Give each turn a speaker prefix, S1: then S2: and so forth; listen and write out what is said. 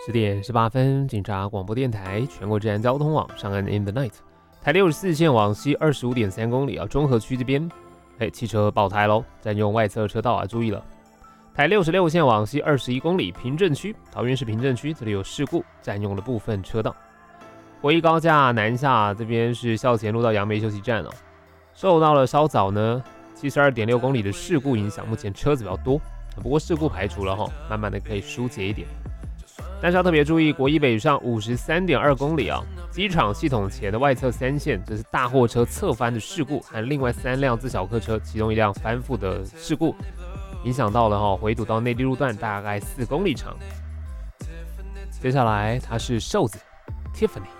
S1: 10点18分，警察广播电台全国治安交通网上岸 in the night， 台64线往西25.3公里中和区这边，汽车爆胎喽，占用外侧车道注意了。台66线往西21公里，平镇区，桃园市平镇区这里有事故，占用了部分车道。国一高架南下这边是校前路到杨梅休息站受到了稍早呢72.6公里的事故影响，目前车子比较多，不过事故排除了慢慢的可以疏解一点。但是要特别注意，国一北上53.2公里机场系统前的外侧3线，这是大货车侧翻的事故，和另外3辆自小客车，其中一辆翻覆的事故，影响到了回堵到内地路段大概4公里长。接下来它是瘦子 Tiffany。